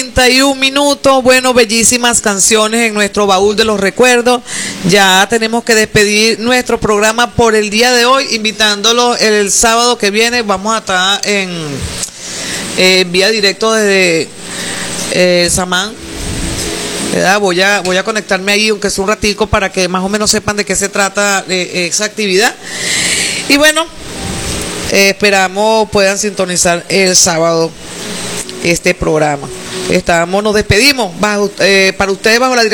31 minutos, bueno, bellísimas canciones en nuestro baúl de los recuerdos. Ya tenemos que despedir nuestro programa por el día de hoy, invitándolo el sábado que viene. Vamos a estar en vía directo desde Samán, ¿verdad? Voy a conectarme ahí, aunque sea un ratico, para que más o menos sepan de qué se trata esa actividad. Y bueno, esperamos puedan sintonizar el sábado este programa. Nos despedimos para ustedes bajo la dirección